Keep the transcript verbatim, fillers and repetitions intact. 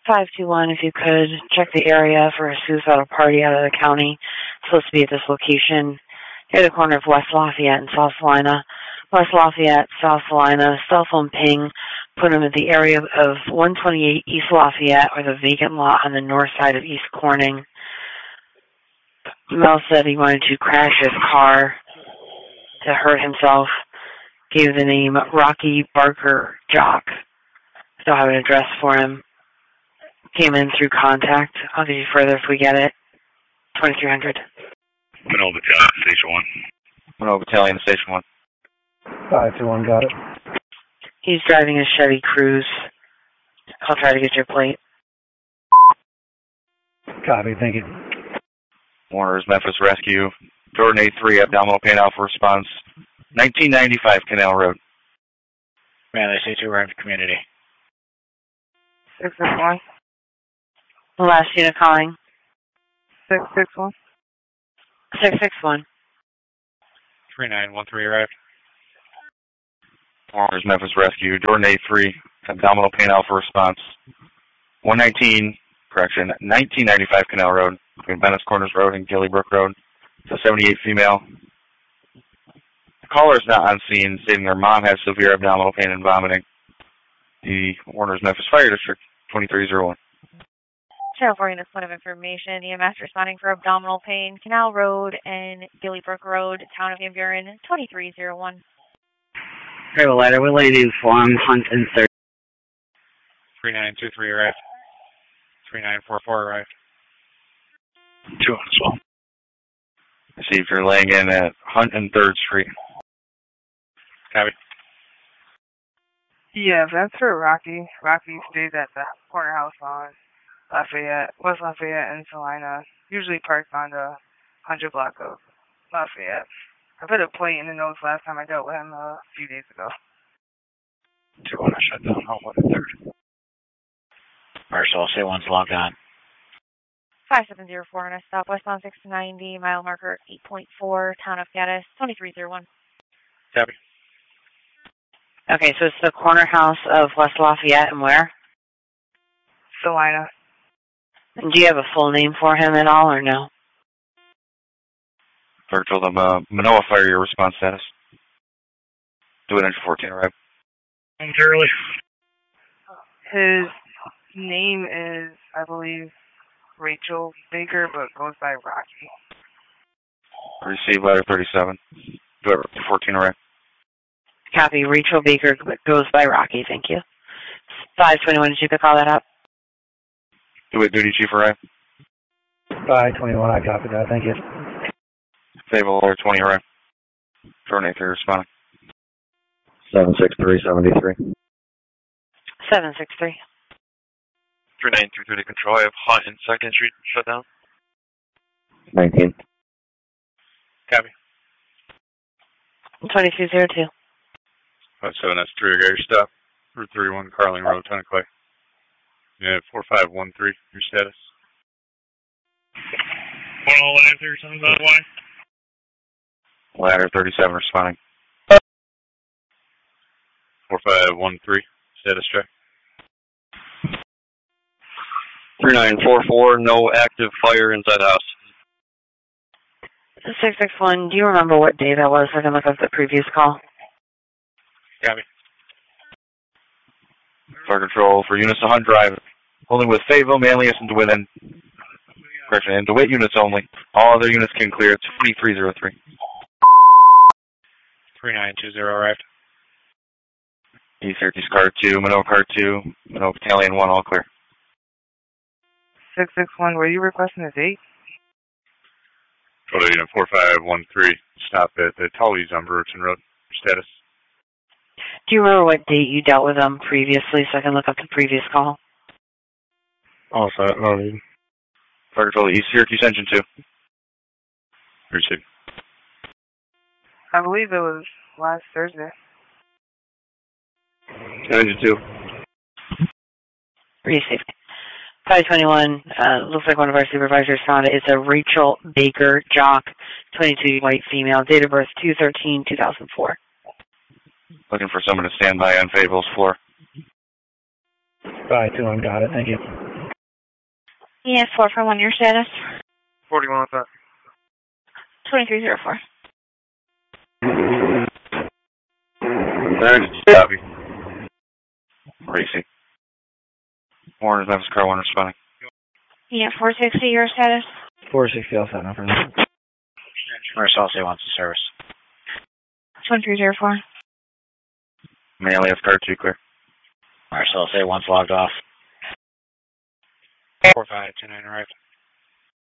five two one, if you could, check the area for a suicidal party out of the county. It's supposed to be at this location, near the corner of West Lafayette and South Salina. West Lafayette, South Salina, cell phone ping, put him at the area of one twenty-eight East Lafayette, or the vacant lot on the north side of East Corning. Mel said he wanted to crash his car to hurt himself. Gave the name Rocky Barker Jock. Still have an address for him. Came in through contact. I'll give you further if we get it. twenty-three hundred. Monroe Battalion, Station one. Monroe Battalion, Station one. five two one, got it. He's driving a Chevy Cruze. I'll try to get your plate. Copy, thank you. Warner's Memphis Rescue. Jordan A three, abdominal pain alpha response. nineteen ninety-five Canal Road. Man, I say two around the community. six six one. The last unit calling. six six one. six six one. three nine one three arrived. Warner's Memphis Rescue. Jordan A three, abdominal pain alpha response. one nineteen, correction, nineteen ninety-five Canal Road, between Venice Corners Road and Gillybrook Road. It's a seventy-eight female. The caller is not on scene, stating her mom has severe abdominal pain and vomiting. The Warner's Memphis Fire District, twenty-three oh one. Channel four units, point of information. E M S responding for abdominal pain, Canal Road and Gillybrook Road, Town of Van Buren, twenty-three oh one. Travel letter, we're laying in form, Hunt and third. three nine two three arrived. three nine four four arrived. two as well. I see if you're laying in at Hunt and third Street. Copy. Yeah, that's for Rocky. Rocky stays at the corner house on Lafayette, West Lafayette and Salina. Usually parked on the one hundred block of Lafayette. I put a plate in the notes last time I dealt with him uh, a few days ago. two one, I shut down. I'll one and third. Marshall, say one's logged on. five seven zero four on a stop westbound six ninety, mile marker eight point four, Town of Gaddis, twenty-three oh one. Copy. Okay, so it's the corner house of West Lafayette and where? Salina. And do you have a full name for him at all, or no? Virtual them, uh, Manoa Fire, your response status. Do it into fourteen, right? It's early. His name is, I believe, Rachel Baker, but goes by Rocky. Receive letter thirty-seven. Do it to fourteen, right? Copy. Rachel Baker goes by Rocky, thank you. five twenty-one, did you pick all that up? Do it, duty chief, right? five twenty-one, I copied that, thank you. Fable letter twenty, right? Jordan A three responding. seven six three seventy-three. seven six three. three nine three three to control. I have Hunt and second Street shut down. nineteen. Copy. twenty-two oh two. five seven, that's three, I got your stop. Route thirty-one, Carling Road, Town of Clay. Yeah, four five one three, your status. one oh one after something's on the line. Ladder thirty-seven responding. four five one three, status check. three nine four four, no active fire inside the house. six six one, do you remember what day that was? I can look up the previous call. Copy. Fire control for units to Hunt Drive. Only with Fayetteville, Manlius, and DeWitt, and, correction, and DeWitt units only. All other units can clear twenty-three oh three. three nine two zero arrived. East Syracuse Car two, Manoa Car two, Manoa Battalion one, all clear. six six one, were you requesting a date? Photo unit four five one three, stop at the Tully's on Brewerton Road. Your status? Do you remember what date you dealt with them previously so I can look up the previous call? All set, no need. Fire control East Syracuse Engine two. Receive. I believe it was last Thursday. Engine two. Received. five twenty-one, uh, looks like one of our supervisors found it. It's a Rachel Baker Jock, twenty-two, white female, date of birth two thirteen two thousand four. Looking for someone to stand by on Fayetteville's floor. five two one, got it, thank you. Yeah, four from one, your status? forty-one with that. twenty-three oh four. Copy. Racing. Warner's Memphis Car one responding. Yeah, four sixty, your status? four sixty, I'll set up for that. Marcel say wants the service. twenty-three oh four. Manley F car two clear. Marcel say once logged off. four five two nine arrived.